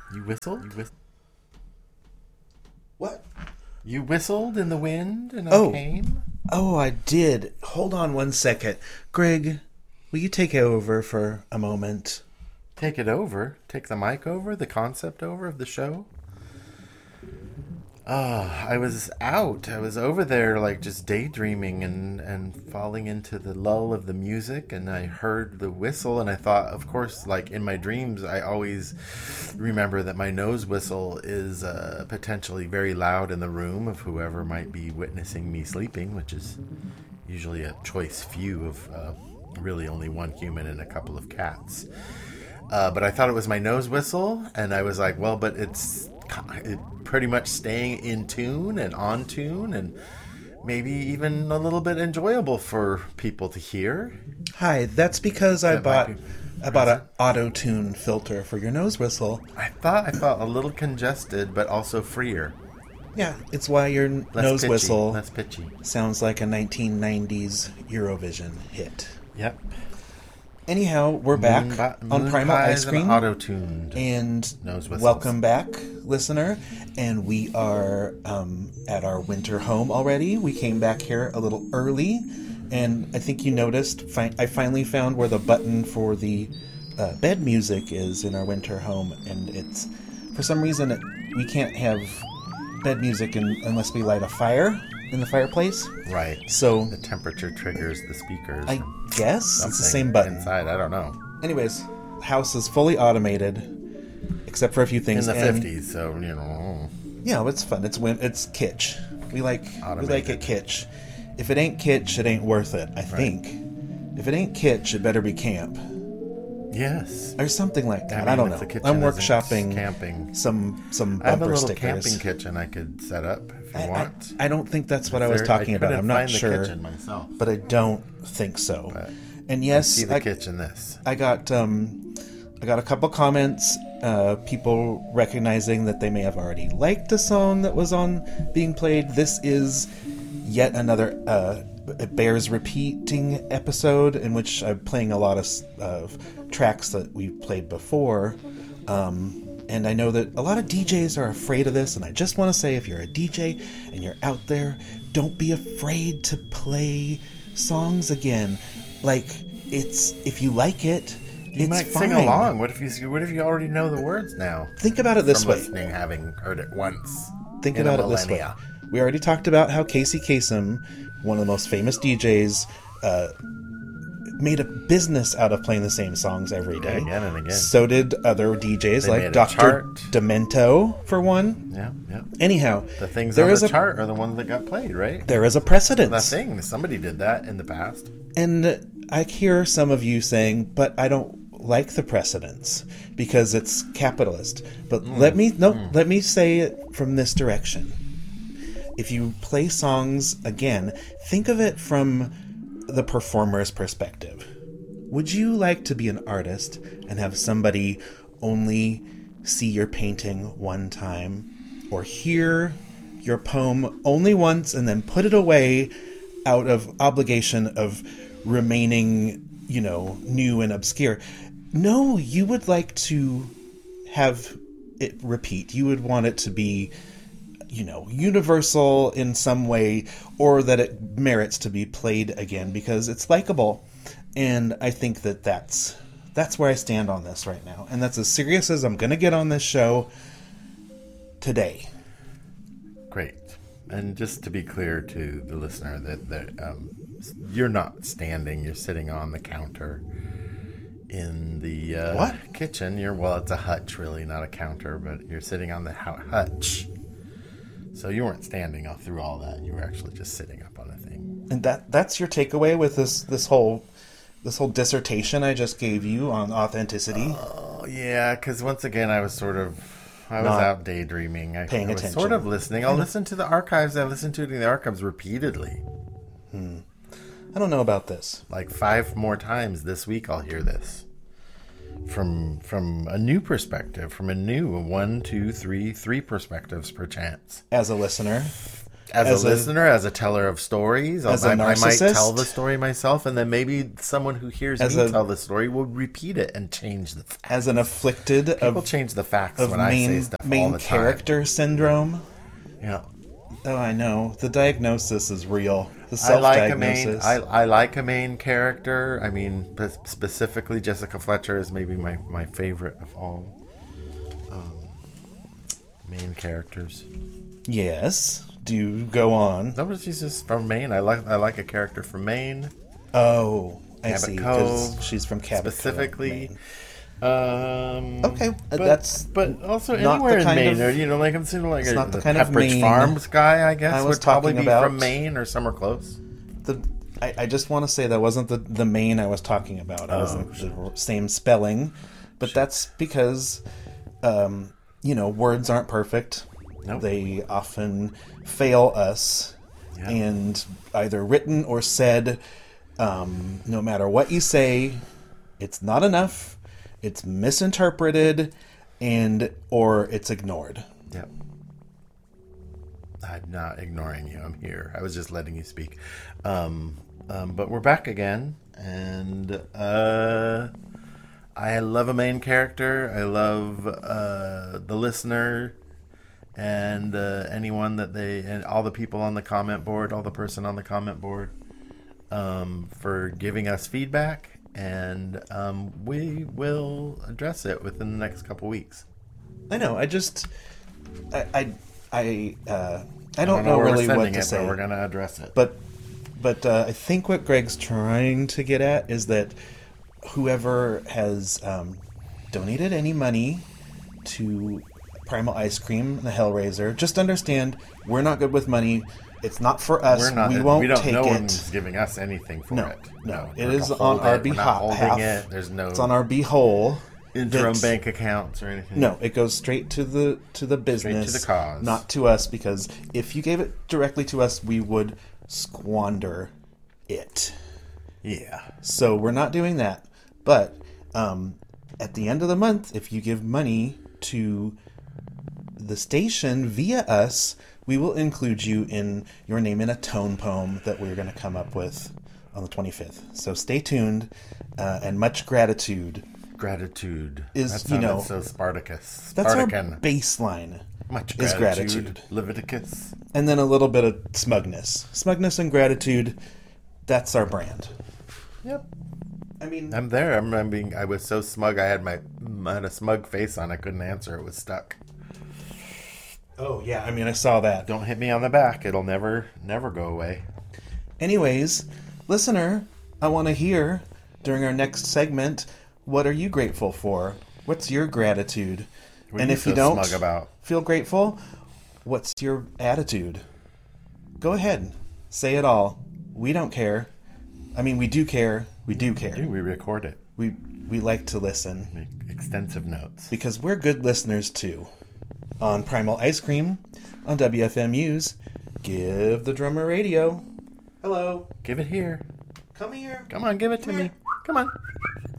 You whistled? What? You whistled in the wind and I Oh. came? Oh, I did. Hold on one second. Greg, will you take over for a moment? Take it over? Take the mic over? The concept over of the show? I was out. I was over there like just daydreaming and falling into the lull of the music, and I heard the whistle and I thought, of course, like in my dreams, I always remember that my nose whistle is potentially very loud in the room of whoever might be witnessing me sleeping, which is usually a choice few of really only one human and a couple of cats. But I thought it was my nose whistle, and I was like, well, but it's pretty much staying in tune and on tune and maybe even a little bit enjoyable for people to hear. Hi, that's because I That bought might be an auto-tune filter for your nose whistle. I thought I felt a little congested, but also freer. Yeah, it's why your Less nose pitchy, whistle less pitchy. sounds like a 1990s Eurovision hit. Yep. Anyhow, we're back on Primal Ice Cream. Auto-tuned. And Nose whistles. welcome back, listener. And we are at our winter home already. We came back here a little early. And I think you noticed, I finally found where the button for the bed music is in our winter home. And it's, for some reason, we can't have bed music unless we light a fire in the fireplace. Right. So The temperature triggers the speakers. I guess Something it's the same button. inside. I don't know. Anyways, house is fully automated, except for a few things. In the And, 50s, so, you know. Yeah, it's fun. It's kitsch. We like it Automated. kitsch. If it ain't kitsch, it ain't worth it. I think. If it ain't kitsch, it better be camp Yes. or something like that. I I mean, don't if the know. kitchen I'm isn't workshopping camping. some I have a bumper little stickers. camping kitchen I could set up if you want. I don't think that's what I was talking about. I'm not sure, I couldn't find the kitchen myself. but I don't think so. But And I yes, see the kitchen this. I got a couple comments, people recognizing that they may have already liked a song that was being played. This is yet another it bears repeating episode in which I'm playing a lot of tracks that we've played before. And I know that a lot of DJs are afraid of this, and I just want to say, if you're a DJ and you're out there, don't be afraid to play songs again. Like, if you like it, You it's might fine. sing along. What if you already know the words now? Think about it this From way. listening, having heard it once. Think in about a it this way. millennia. We already talked about how Casey Kasem, one of the most famous DJs, made a business out of playing the same songs every day. Again and again. So did other DJs They made like a Dr. chart. Demento, for one. Yeah, yeah. Anyhow, The things there on is the a chart are the ones that got played, right? there is a The precedence. thing. Somebody did that in the past. And I hear some of you saying, but I don't like the precedence because it's capitalist. But let me say it from this direction. If you play songs again, think of it from the performer's perspective. Would you like to be an artist and have somebody only see your painting one time or hear your poem only once and then put it away out of obligation of remaining, new and obscure? No, you would like to have it repeat. You would want it to be, universal in some way, or that it merits to be played again because it's likable. And I think that that's where I stand on this right now. And that's as serious as I'm going to get on this show today. Great. And just to be clear to the listener that you're not standing, you're sitting on the counter in the What? kitchen. It's a hutch, really, not a counter, but you're sitting on the hutch. So you weren't standing all through all that. You were actually just sitting up on a thing. And that's your takeaway with this whole dissertation I just gave you on authenticity. Oh, yeah, because once again, I was Not out daydreaming. I paying was attention. sort of listening. I'll listen to the archives. I listened to it in the archives repeatedly. I don't know about this. Like 5 more times this week I'll hear this. From a new perspective, from a new 1, 2, 3 perspectives perchance. As a listener, As a listener, as a teller of stories, as a I might narcissist? tell the story myself, and then maybe someone who hears As me a- tell the story will repeat it and change the facts. as an afflicted People change the facts of when I say main stuff all main the time. character syndrome. Yeah. Oh, I know. The diagnosis is real. The I like a self-diagnosis. I like a main character. I mean, specifically Jessica Fletcher is maybe my favorite of all main characters. Yes. Do go on. No, but she's just from Maine. I like a character from Maine. Oh, I Cabot see. Because Cove, she's from Cabot specifically. Cove, Maine. Okay, that's but also not anywhere the in kind Maine, of- or I'm considering like it's not the the kind of Pepperidge Maine Farms guy. I guess I was would probably talking be about. from Maine or somewhere close. I just want to say that wasn't the Maine I was talking about. I wasn't the same spelling, but that's because, words aren't perfect. Nope. They often fail us, Yeah. and either written or said, no matter what you say, it's not enough. It's misinterpreted, or it's ignored. Yep. I'm not ignoring you. I'm here. I was just letting you speak. But we're back again, and I love a main character. I love the listener, and anyone and all the people on the comment board, all the person on the comment board, for giving us feedback, and we will address it within the next couple weeks. I know. I don't know where we're really what sending to it, say. but we're gonna address it. But I think what Greg's trying to get at is that whoever has donated any money to Primal Ice Cream and the Hellraiser, just understand we're not good with money. It's not for us. We're not. We won't don't. take No it. one's giving us anything for No, it. no. We're It is to on hold our it. We're not behalf. holding it. There's no It's on our behold. interim That's- bank accounts or anything. No, it goes straight to the business, the cause. not to us. Because if you gave it directly to us, we would squander it. Yeah. So we're not doing that. But at the end of the month, if you give money to the station via us, we will include you in your name in a tone poem that we're going to come up with on the 25th. So stay tuned, and much gratitude. Gratitude Is, that you sounded know, so Spartacus. That's our Spartacan. baseline. Much is gratitude. gratitude. Leviticus. And then a little bit of smugness. Smugness and gratitude, that's our brand. Yep. I mean, I'm there. I was so smug. I had a smug face on. I couldn't answer. It was stuck. oh yeah, I mean, I saw that. Don't hit me on the back. It'll never go away. Anyways, listener, I want to hear during our next segment, what are you grateful for? What's your gratitude? What are and you if you so don't smug about? feel grateful, what's your attitude? Go ahead. Say it all. We don't care. I mean, we do care. We do care. We record it. We like to listen Make extensive notes. because we're good listeners too. On Primal Ice Cream, on WFMU's Give the Drummer Radio. Hello. Give it here. Come here. Come on, give it to me. Come on.